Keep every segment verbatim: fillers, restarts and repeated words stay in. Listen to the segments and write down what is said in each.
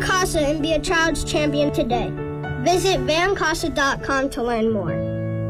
Casa and be a child's champion today. Visit van casa dot com to learn more.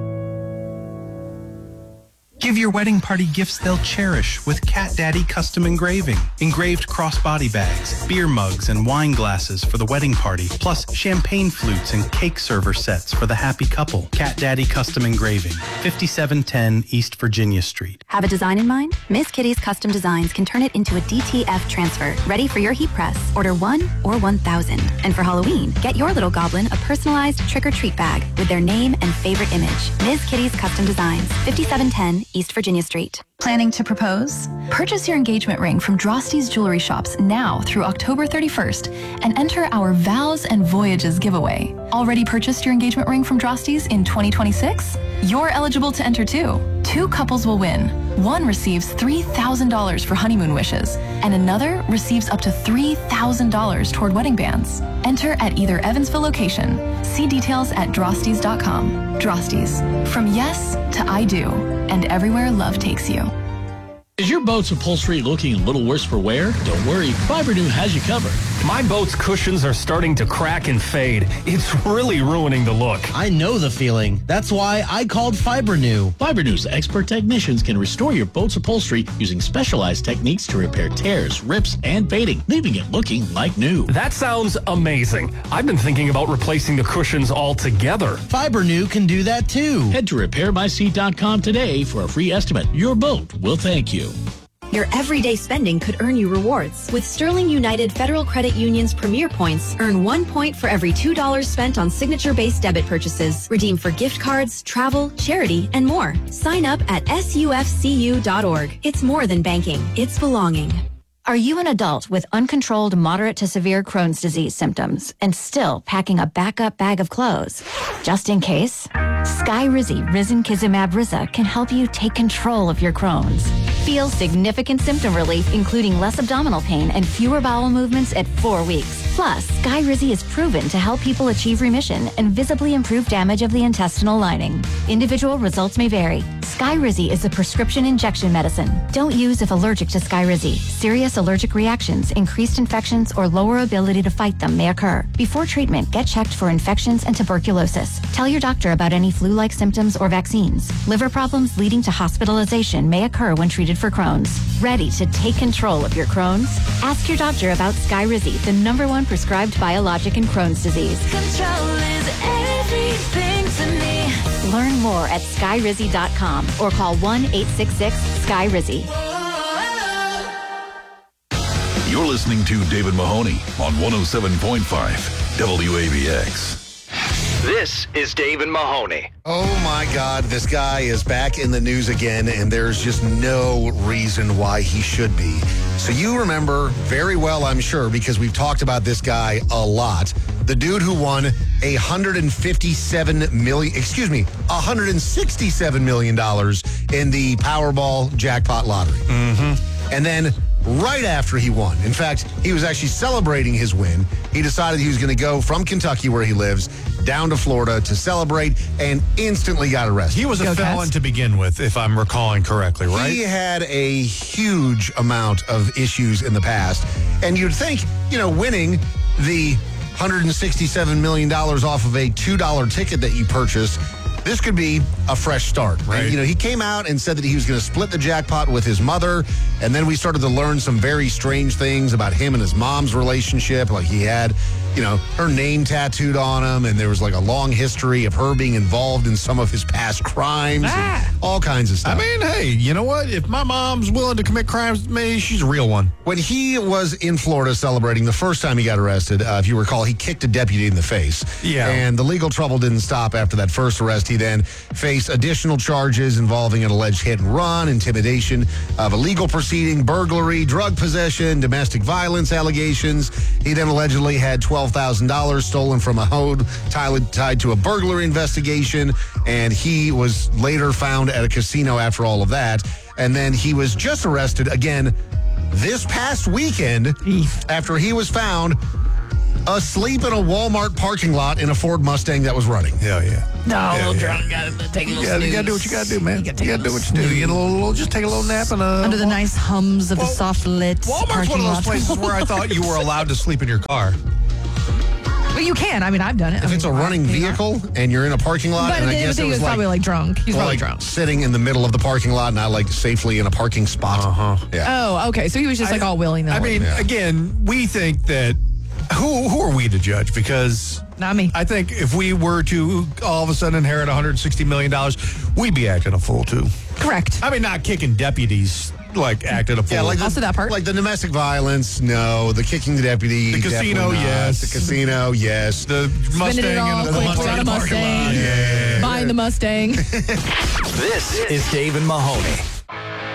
Give your wedding party gifts they'll cherish with Cat Daddy Custom Engraving. Engraved crossbody bags, beer mugs, and wine glasses for the wedding party, plus champagne flutes and cake server sets for the happy couple. Cat Daddy Custom Engraving, fifty-seven ten East Virginia Street. Have a design in mind? Miss Kitty's Custom Designs can turn it into a D T F transfer, ready for your heat press. Order one or one thousand. And for Halloween, get your little goblin a personalized trick-or-treat bag with their name and favorite image. Miss Kitty's Custom Designs, fifty-seven ten East Virginia Street. Planning to propose? Purchase your engagement ring from Drosty's Jewelry Shops now through October thirty-first and enter our Vows and Voyages giveaway. Already purchased your engagement ring from Drosty's in twenty twenty-six? You're eligible to enter too. Two couples will win. One receives three thousand dollars for honeymoon wishes, and another receives up to three thousand dollars toward wedding bands. Enter at either Evansville location. See details at drostys dot com. Drosty's. From yes to I do, and everywhere love takes you. Is your boat's upholstery looking a little worse for wear? Don't worry, Fibernew has you covered. My boat's cushions are starting to crack and fade. It's really ruining the look. I know the feeling. That's why I called Fibernew. Fibernew's expert technicians can restore your boat's upholstery using specialized techniques to repair tears, rips, and fading, leaving it looking like new. That sounds amazing. I've been thinking about replacing the cushions altogether. Fibernew can do that too. Head to repair my seat dot com today for a free estimate. Your boat will thank you. Your everyday spending could earn you rewards. With Sterling United Federal Credit Union's Premier Points, earn one point for every two dollars spent on signature-based debit purchases. Redeem for gift cards, travel, charity, and more. Sign up at S U F C U dot org. It's more than banking. It's belonging. Are you an adult with uncontrolled moderate to severe Crohn's disease symptoms and still packing a backup bag of clothes? Just in case, Skyrizi Risankizumab Riza can help you take control of your Crohn's. Feel significant symptom relief, including less abdominal pain and fewer bowel movements at four weeks. Plus, Skyrizi is proven to help people achieve remission and visibly improve damage of the intestinal lining. Individual results may vary. Skyrizi is a prescription injection medicine. Don't use if allergic to Skyrizi. Serious allergic reactions, increased infections, or lower ability to fight them may occur. Before treatment, get checked for infections and tuberculosis. Tell your doctor about any flu-like symptoms or vaccines. Liver problems leading to hospitalization may occur when treated for Crohn's. Ready to take control of your Crohn's? Ask your doctor about Skyrizi, the number one prescribed biologic in Crohn's disease. Control is everything to me. Learn more at skyrizi dot com or call one eight six six Sky Rizzi. You're listening to David Mahoney on one oh seven point five W A B X. This is David Mahoney. Oh, my God. This guy is back in the news again, and there's just no reason why he should be. So you remember very well, I'm sure, because we've talked about this guy a lot. The dude who won a one hundred fifty-seven million, excuse me, one hundred sixty-seven million dollars in the Powerball jackpot lottery. Mm-hmm. And then right after he won, in fact, he was actually celebrating his win. He decided he was going to go from Kentucky, where he lives, down to Florida to celebrate, and instantly got arrested. He was a felon to begin with, if I'm recalling correctly, right? He had a huge amount of issues in the past, and you'd think, you know, winning the one hundred sixty-seven million dollars off of a two dollar ticket that you purchased, this could be a fresh start. Right. And, you know, he came out and said that he was going to split the jackpot with his mother, and then we started to learn some very strange things about him and his mom's relationship. Like he had, you know, her name tattooed on him, and there was like a long history of her being involved in some of his past crimes, Ah. and all kinds of stuff. I mean, hey, you know what? If my mom's willing to commit crimes with me, she's a real one. When he was in Florida celebrating the first time he got arrested, uh, if you recall, he kicked a deputy in the face. Yeah. And the legal trouble didn't stop after that first arrest. He then faced additional charges involving an alleged hit and run, intimidation of a legal proceeding, burglary, drug possession, domestic violence allegations. He then allegedly had twelve thousand dollars stolen from a home tied, tied to a burglary investigation, and he was later found at a casino after all of that. And then he was just arrested again this past weekend after he was found asleep in a Walmart parking lot in a Ford Mustang that was running. Yeah, yeah. No, yeah, little yeah. drunk. Gotta take a little Yeah, snooze. you gotta do what you gotta do, man. You gotta, You gotta do what you do. You get a little, little, just take a little nap and uh, Under the nice hums of well, the soft lit Walmart's parking one of those lot. places where I thought you were allowed to sleep in your car. But you can. I mean, I've done it. If I it's a mean, running vehicle and you're in a parking lot, But and I the guess thing it was is like, probably like drunk. He's probably like drunk. sitting in the middle of the parking lot, not like safely in a parking spot. Uh-huh. Yeah. Oh, okay. So he was just like all willing. I mean, Yeah. again, we think that who who are we to judge? Because not me. I think if we were to all of a sudden inherit one hundred sixty million dollars, we'd be acting a fool too. Correct. I mean, not kicking deputies like acting a fool. Yeah, like Also the, that part. Like the domestic violence, no. The kicking the deputy, The casino, definitely not. yes. The casino, yes. The Mustang Spending it all, and the quick, Mustang bought a parking lot. Mustang. Yeah. Buying the Mustang. This is Dave and Mahoney.